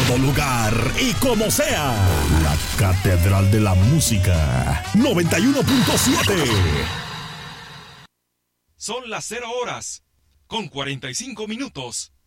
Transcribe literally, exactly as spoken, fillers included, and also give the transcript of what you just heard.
todo lugar y como sea. La Catedral de la Música. noventa y uno punto siete. Son las cero horas, con cuarenta y cinco minutos.